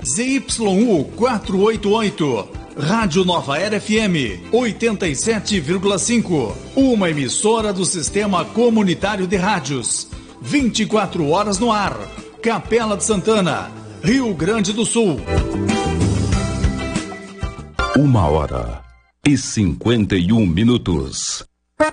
ZYU 488, Rádio Nova Era FM 87,5, uma emissora do Sistema Comunitário de Rádios, 24 horas no ar, Capela de Santana, Rio Grande do Sul. 1h51.